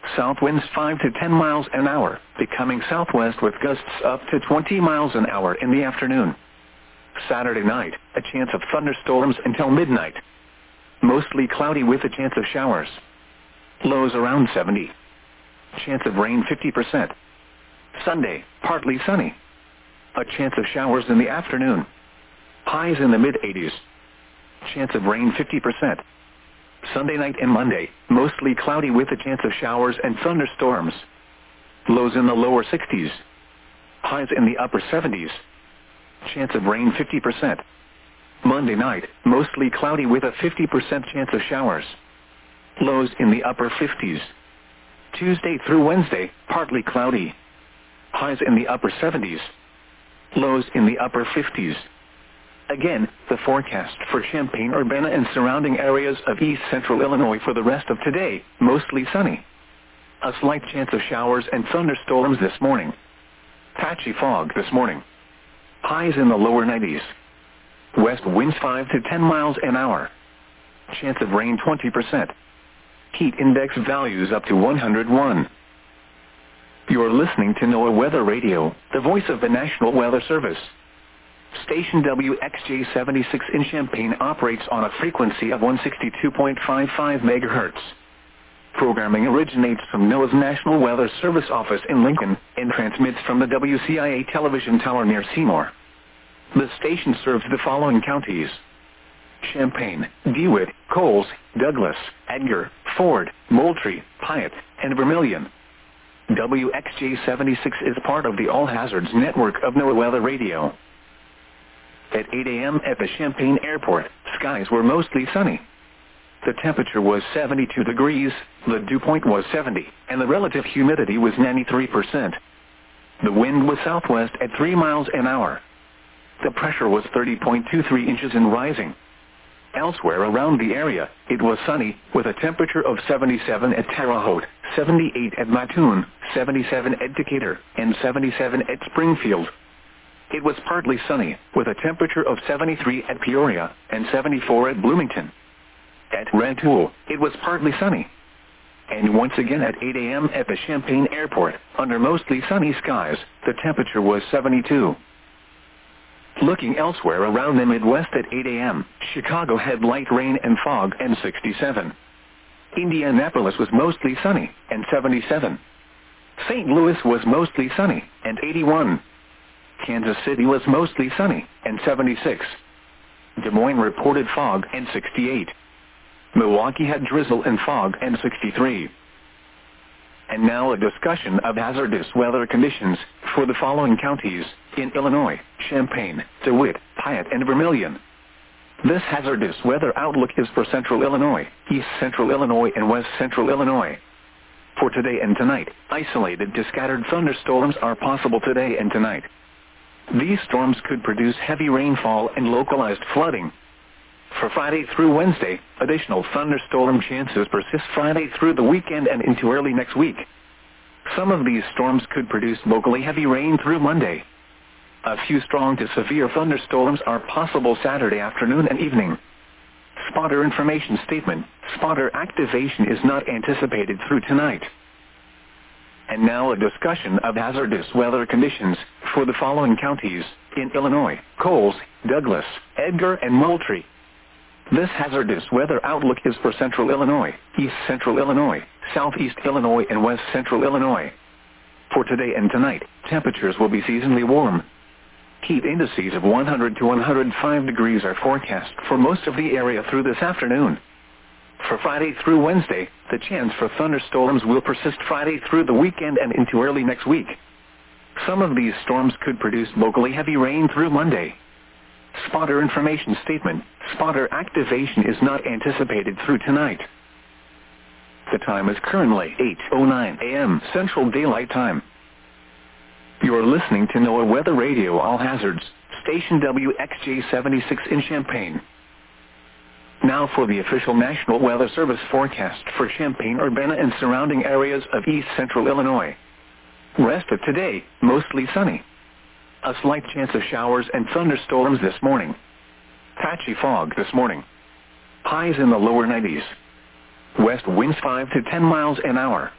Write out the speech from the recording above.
South winds 5 to 10 miles an hour, becoming southwest with gusts up to 20 miles an hour in the afternoon. Saturday night, a chance of thunderstorms until midnight. Mostly cloudy with a chance of showers. Lows around 70. Chance of rain 50%. Sunday, partly sunny. A chance of showers in the afternoon. Highs in the mid-80s. Chance of rain 50%. Sunday night and Monday, mostly cloudy with a chance of showers and thunderstorms. Lows in the lower 60s. Highs in the upper 70s. Chance of rain 50%. Monday night, mostly cloudy with a 50% chance of showers. Lows in the upper 50s. Tuesday through Wednesday, partly cloudy. Highs in the upper 70s. Lows in the upper 50s. Again, the forecast for Champaign-Urbana and surrounding areas of east central Illinois for the rest of today, mostly sunny. A slight chance of showers and thunderstorms this morning. Patchy fog this morning. Highs in the lower 90s. West winds 5 to 10 miles an hour. Chance of rain 20%. Heat index values up to 101. You're listening to NOAA Weather Radio, the voice of the National Weather Service. Station WXJ-76 in Champaign operates on a frequency of 162.55 MHz. Programming originates from NOAA's National Weather Service office in Lincoln and transmits from the WCIA television tower near Seymour. The station serves the following counties: Champaign, DeWitt, Coles, Douglas, Edgar, Ford, Moultrie, Piatt, and Vermilion. WXJ-76 is part of the All Hazards network of NOAA Weather Radio. At 8 a.m. at the Champaign Airport, skies were mostly sunny. The temperature was 72 degrees, the dew point was 70, and the relative humidity was 93%. The wind was southwest at 3 miles an hour. The pressure was 30.23 inches and rising. Elsewhere around the area, it was sunny, with a temperature of 77 at Terre Haute, 78 at Mattoon, 77 at Decatur, and 77 at Springfield. It was partly sunny, with a temperature of 73 at Peoria, and 74 at Bloomington. At Rantoul, it was partly sunny. And once again at 8 a.m. at the Champaign Airport, under mostly sunny skies, the temperature was 72. Looking elsewhere around the Midwest at 8 a.m., Chicago had light rain and fog and 67. Indianapolis was mostly sunny and 77. St. Louis was mostly sunny and 81. Kansas City was mostly sunny and 76. Des Moines reported fog and 68. Milwaukee had drizzle and fog and 63. And now a discussion of hazardous weather conditions for the following counties in Illinois: Champaign, DeWitt, Piatt, and Vermilion. This hazardous weather outlook is for central Illinois, east central Illinois, and west central Illinois. For today and tonight, isolated to scattered thunderstorms are possible today and tonight. These storms could produce heavy rainfall and localized flooding. For Friday through Wednesday, additional thunderstorm chances persist Friday through the weekend and into early next week. Some of these storms could produce locally heavy rain through Monday. A few strong to severe thunderstorms are possible Saturday afternoon and evening. Spotter information statement: spotter activation is not anticipated through tonight. And now a discussion of hazardous weather conditions for the following counties in Illinois: Coles, Douglas, Edgar, and Moultrie. This hazardous weather outlook is for central Illinois, east central Illinois, southeast Illinois, and west central Illinois. For today and tonight, temperatures will be seasonally warm. Heat indices of 100 to 105 degrees are forecast for most of the area through this afternoon. For Friday through Wednesday, the chance for thunderstorms will persist Friday through the weekend and into early next week. Some of these storms could produce locally heavy rain through Monday. Spotter information statement: spotter activation is not anticipated through tonight. The time is currently 8:09 a.m. Central Daylight Time. You are listening to NOAA Weather Radio All Hazards, station WXJ-76 in Champaign. Now for the official National Weather Service forecast for Champaign-Urbana and surrounding areas of east central Illinois. Rest of today, mostly sunny. A slight chance of showers and thunderstorms this morning. Patchy fog this morning. Highs in the lower 90s. West winds 5 to 10 miles an hour.